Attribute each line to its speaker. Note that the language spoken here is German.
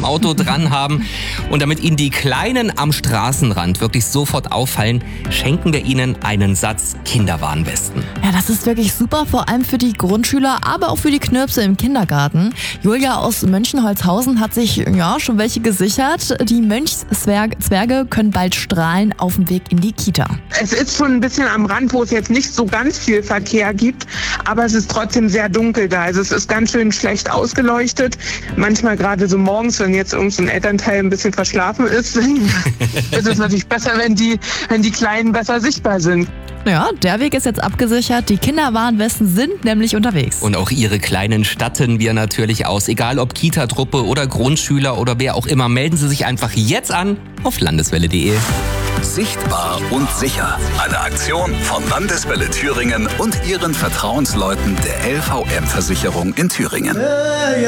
Speaker 1: am Auto dran haben. Und damit Ihnen die Kleinen am Straßenrand wirklich sofort auffallen, schenken wir Ihnen einen Satz Kinderwarnwesten.
Speaker 2: Ja, das ist wirklich super, vor allem für die Grundschüler, aber auch für die Knirpse im Kindergarten. Julia aus Mönchenholzhausen hat sich schon welche gesichert. Die Mönchszwerge können bald strahlen auf dem Weg in die Kita.
Speaker 3: Es ist schon ein bisschen am Rand, wo es jetzt nicht so ganz viel Verkehr gibt, aber es ist trotzdem sehr dunkel da. Also es ist ganz schön schlecht ausgeleuchtet. Manchmal gerade so morgens, wenn jetzt irgendein Elternteil ein bisschen verschlafen ist, ist es natürlich besser, wenn die Kleinen besser sichtbar sind.
Speaker 2: Ja, der Weg ist jetzt abgesichert. Die Kinderwarnwesten sind nämlich unterwegs.
Speaker 1: Und auch Ihre Kleinen statten wir natürlich aus. Egal ob Kita-Truppe oder Grundschüler oder wer auch immer, melden Sie sich einfach jetzt an auf landeswelle.de.
Speaker 4: Sichtbar und sicher. Eine Aktion von Landeswelle Thüringen und ihren Vertrauensleuten der LVM-Versicherung in Thüringen.